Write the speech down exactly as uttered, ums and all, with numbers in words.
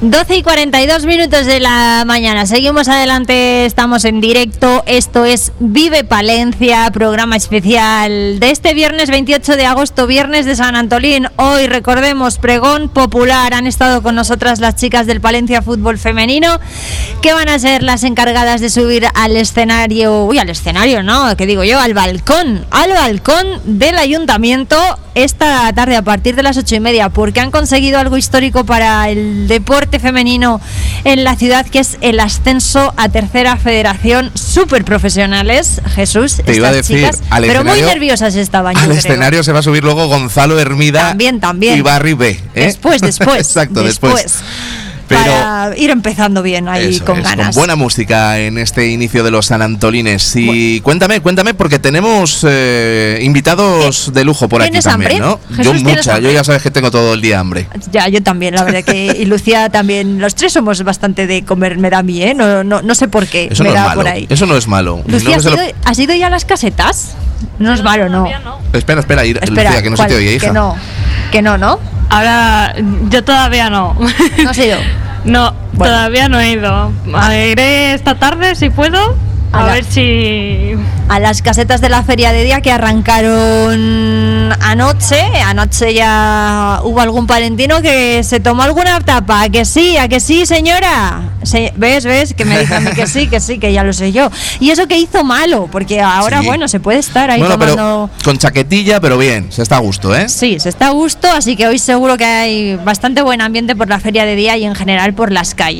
doce y cuarenta y dos minutos de la mañana. Seguimos adelante, estamos en directo. Esto es Vive Palencia, programa especial de este viernes veintiocho de agosto, viernes de San Antolín. Hoy, recordemos, pregón popular. Han estado con nosotras las chicas del Palencia Fútbol Femenino, que van a ser las encargadas de subir al escenario. Uy, al escenario, no, ¿qué digo yo? Al balcón, al balcón del ayuntamiento esta tarde a partir de las ocho y media, porque han conseguido algo histórico para el deporte femenino en la ciudad, que es el ascenso a tercera federación. Súper profesionales, Jesús, te estas iba a decir, chicas, pero muy nerviosas estaban. Al yo escenario creo. Se va a subir luego Gonzalo Hermida también, también. y Barry B, ¿eh? Después, después. Exacto, después. después. Pero para ir empezando bien ahí eso con es, ganas. con buena música en este inicio de los San Antolines. Y bueno, cuéntame, cuéntame, porque tenemos eh, invitados de lujo por aquí también, hambre? ¿no? Jesús, yo mucha, yo ya sabes que tengo todo el día hambre. Ya, yo también, la verdad que y Lucía también, los tres somos bastante de comer, me da a mí, ¿eh? No, no, no sé por qué, eso me no da es malo, por ahí. Eso no es malo. Lucía, no ¿has, lo... ido, ¿has ido ya a las casetas? No es malo, ¿no? no. Espera, espera, ir, espera, Lucía, que no ¿cuál? se te oye, hija. Que no, que no, ¿no? Ahora, yo todavía no. ¿No has ido? No, bueno. Todavía no he ido. Iré esta tarde si puedo, a, a ver si... A las casetas de la feria de día que arrancaron anoche. Anoche ya hubo algún palentino que se tomó alguna tapa. ¿A que sí? ¿A que sí, señora? Se, ¿Ves? ¿Ves? Que me dice a mí que sí, que sí, que ya lo sé yo. Y eso que hizo malo, porque ahora, sí. bueno, se puede estar ahí bueno, tomando... Pero con chaquetilla, pero bien, se está a gusto, ¿eh? Sí, se está a gusto, así que hoy seguro que hay bastante buen ambiente por la feria de día y en general por las calles.